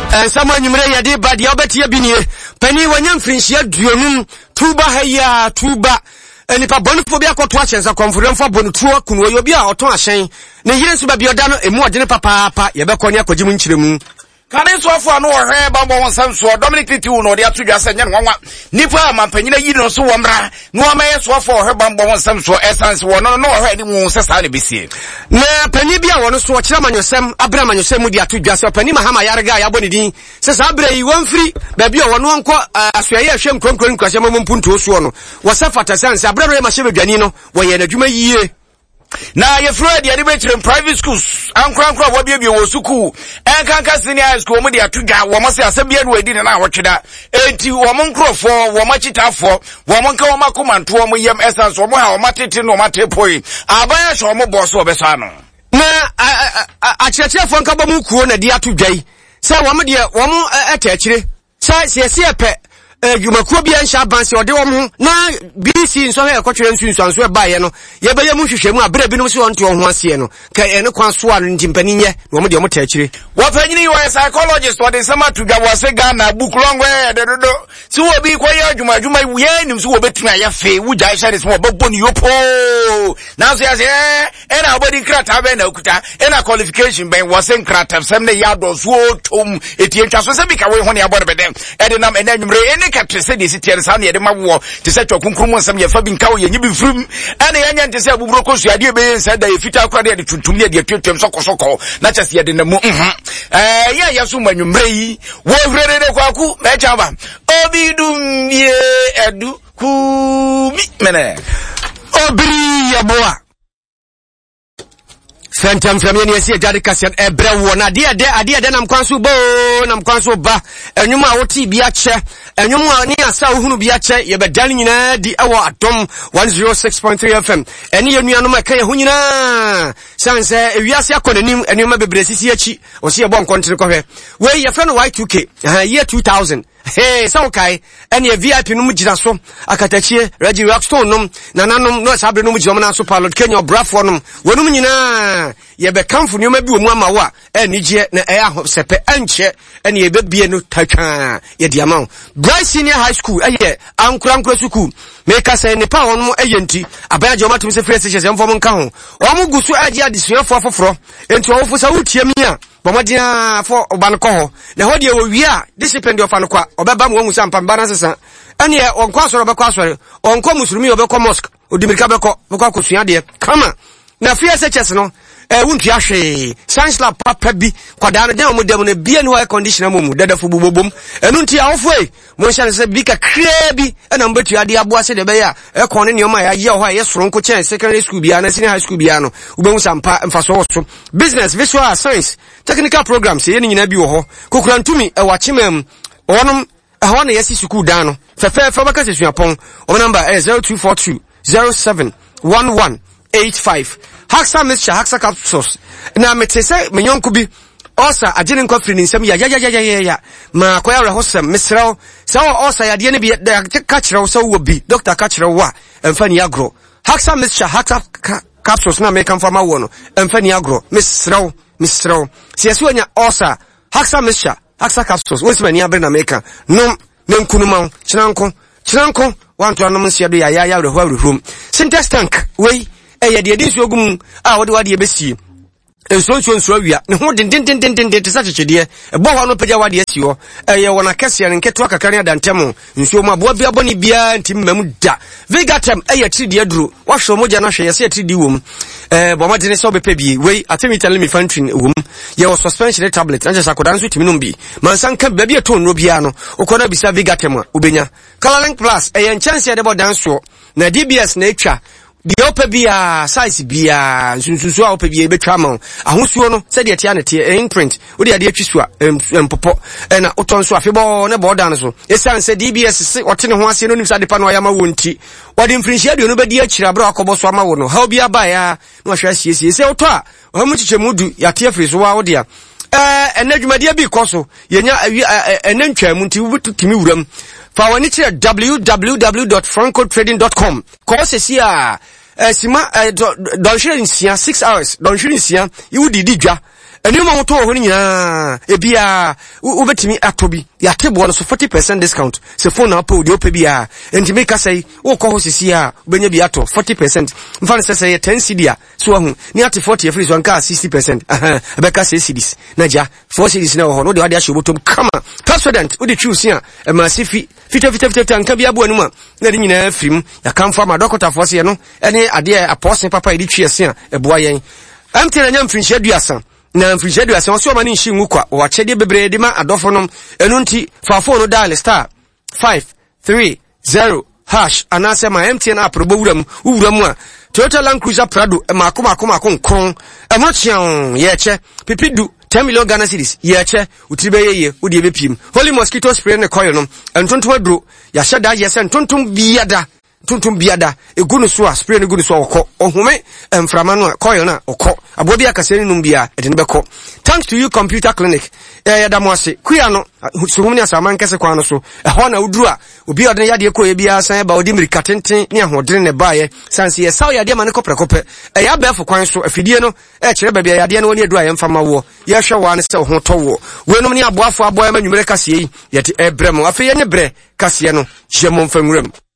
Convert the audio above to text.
Someone you may have but the Albertia Binie, Penny when young French yet Dionum, Tuba Haya, Tuba, and if a bonophobia quotations are confident for Bonutua, Kunwayobia or Toashain, Nayan Subabiodano, and more than Papa, Yabaconia, Kojimunchim. Can I so for no hair bamboo some so Dominic Titu no dia to just and one Nipa Mampenina you know so wambra no may so for her bamboo some so essence one no any society be seen. Na Penibia one so chairman yourself Abraham and yourself dia to just Penny Mahama Yaraga Yabonidi says Abre you one free baby or one quo Aswaya Shem Concurrent Kwashamon Punto Suono was a fatasan Abraham Mashebe Janino where you Juma ye. Na ye Fred ya debate in private schools ankra wa bia wo suku enkanka senior school mo dia tuga wo mo se asebia no edi na awotweda enti wo mo nkrofo wo ma chitafo wo mo nka wo makomanto wo mo yem essence wo mo ha wo matete no matepoi abaya so mo boss obeso ano na achechefo nka ba mu kuo na dia tudwai se wo mo dia wo mo etachire se epe Jumakuo bia nsha banse ode wo ho na BC nso he ekotwere nsunsuanso ebaye no ye beye mu hwehwemu abere bi no so onto ho ase no ka ene kwan so anu ntimpani nye wo mo de mo ta akire wo fanyini wo psychologist wo de sama tudwa wo se Ghana book long we de dodo si wo bi koye adwuma ye nim so wo betuna ya fe wo jai share so wo beboni yopo na so ya se ena obodi krata be na okuta ena qualification ben wo se krata sem ne ya do so tom etientwa so se bi ka we ho ne abode bedem e de nam ena nwumre ene ka se de sitiere sa ne de mawo te se twakunkurum nsam ye fa bi nka wo ye nyibi frum ene yanya nte se abuburo ko so ade be se da ye fita akwa de tuntum ne de tutum sokosoko na chase ye de na mu ya so manwumre yi wo hurere de kwaku me chamba obidum ye edu ku mi mene obri ya boa Santam family yesi jari kasian ebre wo na de nam kwanso bo nam kwanso ba enwum a woti bi ache enwum a ni asa ohunu bi ache ye bedal nyina di ewo adom 106.3 FM eni ye nuanom aka ye ho nyina sanse ewiase akonanim enwum bebre sisi achi o se ye bo nkontre kohwe we ye fa no Y2K year 2000 hey so kai eni VIP no mugina so akatachie Reggie Rockstone nom nananom no sabre no mugina na so pilot Kenya brafo nom wonum nyina ye be kamfo no ma bi omu ama wo a enije na sepe enche eni ye be bie no tatwa ye diamao Bright Senior High School eye ankurankura school meka say ne pa wonum eyenti abaya je omatum se fresh se mfom nka ho omu gusu aje adesuafo afoforo enti owo fusa wutiam ya bomadia for oban ko ho na ho de wo wi a discipline of anokwa obeba mo hu sampa mbana sesa ene ye onko asoro obekọ asoro onko musulumi obekọ mosque odimirika bekọ akosua de kama na FSHS no wuntu ahwe science lab papa bi kwada no dem mo dem na bia no air conditioner mo mu dadafo bobobom enu nti awofo mo hya se bi ka kra bi na mbetu ade aboa se de be ya ekon ne nyoma ya ye ho a ye soronko chen secondary school bia na senior high school bia no ubehu sampa mfaso wo so business visual science technical programs ye nyina bi wo ho kokurantumi wachemam onom ehwa na yesi school dan no fefe baka se suapon o number 0242 071185 Haxa Mixture, Haxa Capsules. Na metese menyonku bi osa agene nkwa firi nsem ya ma kwaya rehosem misraw sawo osa ya de ne bi ka kirew sawo wo bi doctor ka kirew wa emfani agro Haxa Mixture, Haxa Capsules na make am fama wo no emfani agro misraw siesu anya osa Haxa Mixture, Haxa Capsules wo simani abre na make no nenkunuma chinanko wanto anom nsia do ya rehu Syntex tank we eye de dinsu ogum a wode wade besie enso awia ne ho den te sa chechede ebo ho no pagya wade asi ho eye wona kese ne nketo akakare adantam nso mu abo bia boni bia ntim mam da Vigatem eye tridi aduro wahwo moja na hwe yese tridi wom bo ma de ne so bepa bi we atemi tell me fantrin wom ye was suspension tablet anje sakoda nso timi no bi mansan ka bia bia to no bia no ukona bisa Vigatem a ubenya Colorlink Plus eye chance de bo danso na DBS na etwa di opa bia size bia nsunsunsu a opa bia betwa ma ahosuo no se de tia ne tie imprint wo de ade atwisu a empopo na otonso afebo ne boda no so esan se DBS se wote ne ho ase no nimsa de pa no ayama wonti wode mfrinhia de no bedi akira bra akoboso ama wo no ha obi aba ya no hwa siesie se oto a wo mu chichemudu ya tie firi so wa wo de a enadwumadia bi koso yenya enantwamu nti wubutumi wuram fa wani kire www.francotrading.com ko sesi a sima don share in 6 hours don share in you didi dwa enuma moto ho nyina ebia ubetimi atobi ya table no so 40% discount se phone na pa di opa bia enti make say wo ko ho sisi a ubenya bi ato 40% mfa say 10 cedi a so ahu ni ate 40 e free so anka 60% abeka 6 cedis na ja 4 cedis na ho no de wade ahye botom kama president wo de choose a ma sifi fita anka bia bo anuma na de nyina frim ya kamfa ma doctor for se no ene ade apostle papa edi twiese a eboa yen amtena nyam finhye aduasa na mfirije do ase so ma ni nshi ngukwa wa chede bebre de ma adofo nom enu nti fa phone dial *530# anase ma MTN app ro bowuram a Toyota Land Cruiser Prado makoma nkron emochian ye che pipidu 10 million Ghana cedis ye che utiribe ye udi ebepim Holy Mosquito Spray ne coil no entontom aduro ya hyeda ye se entontom biada egunu so a spray ne gunu so okọ ohome emframa no coil na okọ abo bia kaseni num bia edene beko. Thanks to you Computer Clinic ya damo ase kuya no so ni asama nkese kwa no so ho na uduru a obi odene yade ko ye bia san ba odi mirika tenten ne ahodene ne baaye sanse ye saw yade ma ne koprekope ya befo kwan so afidie no kire ba bia yade no woni aduru a yemfa mawo ye hwe wa ne se ho towo we no ni aboafo aboa ma nwumere kase yi ye te ebrem afi ye ne bre kase no je mo mfa nwuram.